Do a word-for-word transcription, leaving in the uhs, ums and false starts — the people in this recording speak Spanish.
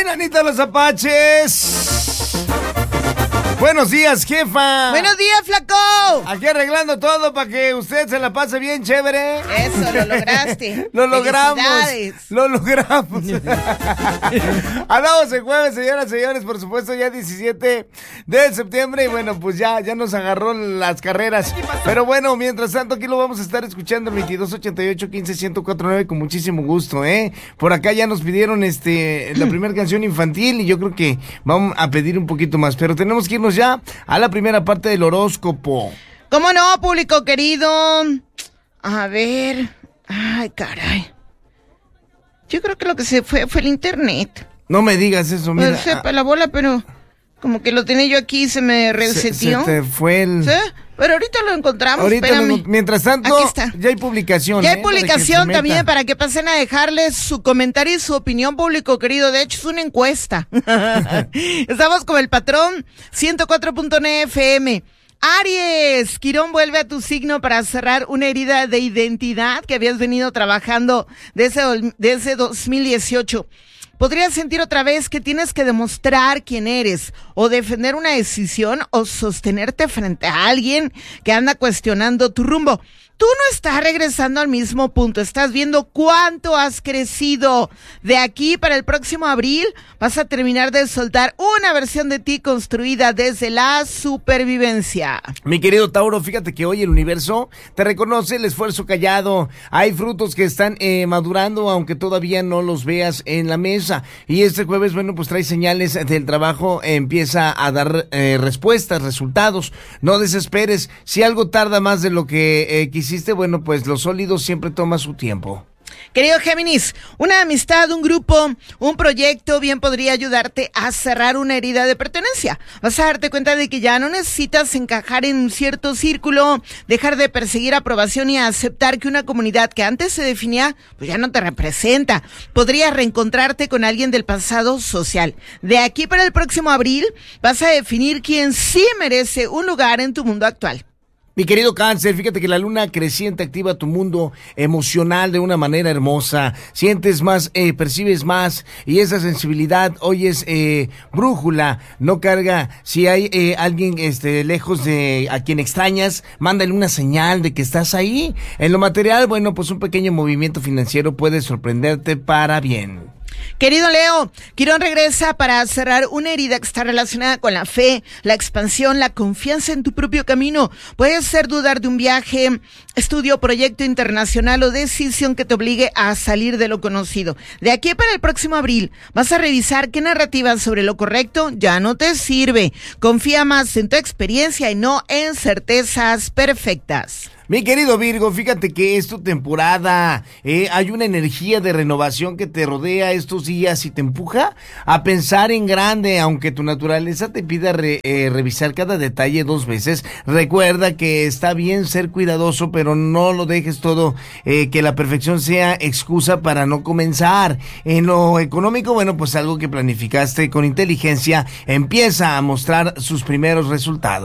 Anita Los Apaches. Buenos días, jefa. Buenos días, flaco. Aquí arreglando todo para que usted se la pase bien chévere. Eso, lo lograste. Lo logramos. Lo logramos. Andamos el jueves, señoras y señores, por supuesto, ya diecisiete de septiembre. Y bueno, pues ya, ya nos agarró las carreras. Pero bueno, mientras tanto, aquí lo vamos a estar escuchando el veintidós ochenta y ocho quince ciento cuatro nueve con muchísimo gusto, ¿eh? Por acá ya nos pidieron este la primera canción infantil y yo creo que vamos a pedir un poquito más. Pero tenemos que irnos ya a la primera parte del horóscopo. ¿Cómo no, público querido? A ver. Ay, caray. Yo creo que lo que se fue fue el internet. No me digas eso, mira. No sepa la bola, pero como que lo tenía yo aquí y se me reseteó. Se, se te fue el... ¿Sí? Pero ahorita lo encontramos, ahorita espérame. Lo, mientras tanto, aquí está. Ya hay publicación. Ya hay ¿eh? publicación para también para que pasen a dejarles su comentario y su opinión, público querido. De hecho, es una encuesta. Estamos con el patrón ciento cuatro punto nueve F M. Aries, Quirón vuelve a tu signo para cerrar una herida de identidad que habías venido trabajando desde, desde dos mil dieciocho. Podrías sentir otra vez que tienes que demostrar quién eres, o defender una decisión, o sostenerte frente a alguien que anda cuestionando tu rumbo. Tú no estás regresando al mismo punto, estás viendo cuánto has crecido. De aquí para el próximo abril vas a terminar de soltar una versión de ti construida desde la supervivencia. Mi querido Tauro, fíjate que hoy el universo te reconoce el esfuerzo callado. Hay frutos que están eh, madurando, aunque todavía no los veas en la mesa. Y este jueves, bueno, pues trae señales del trabajo, eh, empieza a dar eh, respuestas, resultados. No desesperes, si algo tarda más de lo que eh, quisiste. Hiciste, bueno, pues lo sólido siempre toma su tiempo. Querido Géminis, una amistad, un grupo, un proyecto bien podría ayudarte a cerrar una herida de pertenencia. Vas a darte cuenta de que ya no necesitas encajar en un cierto círculo, dejar de perseguir aprobación y aceptar que una comunidad que antes se definía, pues ya no te representa. Podrías reencontrarte con alguien del pasado social. De aquí para el próximo abril vas a definir quién sí merece un lugar en tu mundo actual. Mi querido Cáncer, fíjate que la luna creciente activa tu mundo emocional de una manera hermosa. Sientes más, eh, percibes más y esa sensibilidad hoy es eh, brújula, no carga. Si hay eh, alguien este, lejos de a quien extrañas, mándale una señal de que estás ahí. En lo material, bueno, pues un pequeño movimiento financiero puede sorprenderte para bien. Querido Leo, Quirón regresa para cerrar una herida que está relacionada con la fe, la expansión, la confianza en tu propio camino. Puede ser dudar de un viaje, estudio, proyecto internacional o decisión que te obligue a salir de lo conocido. De aquí para el próximo abril vas a revisar qué narrativa sobre lo correcto ya no te sirve. Confía más en tu experiencia y no en certezas perfectas. Mi querido Virgo, fíjate que es tu temporada, eh, hay una energía de renovación que te rodea estos días y te empuja a pensar en grande, aunque tu naturaleza te pida re, eh, revisar cada detalle dos veces. Recuerda que está bien ser cuidadoso, pero no lo dejes todo, eh, que la perfección sea excusa para no comenzar. En lo económico, bueno, pues algo que planificaste con inteligencia empieza a mostrar sus primeros resultados.